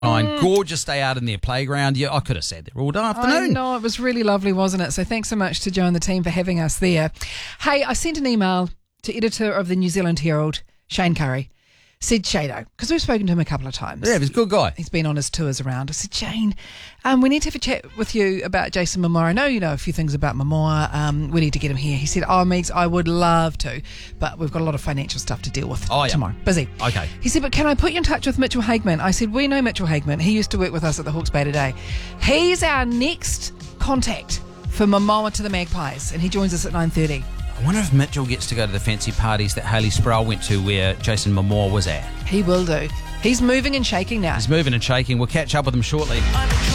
Gorgeous day out in their playground. Yeah, I could have sat there all afternoon. No, it was really lovely, wasn't it? So thanks so much to Joe and the team for having us there. Hey, I sent an email to editor of the New Zealand Herald, Shane Curry. Said Shado, because we've spoken to him a couple of times. Yeah, he's a good guy. He's been on his tours around. I said, Shane, we need to have a chat with you about Jason Momoa. I know you know a few things about Momoa. We need to get him here. He said, Megs, I would love to, but we've got a lot of financial stuff to deal with tomorrow. Busy. Okay. He said, but can I put you in touch with Mitchell Hagman? I said, we know Mitchell Hagman. He used to work with us at the Hawke's Bay today. He's our next contact for Momoa to the Magpies, and he joins us at 9:30. I wonder if Mitchell gets to go to the fancy parties that Hayley Sproul went to where Jason Momoa was at. He will do. He's moving and shaking now. He's moving and shaking. We'll catch up with him shortly.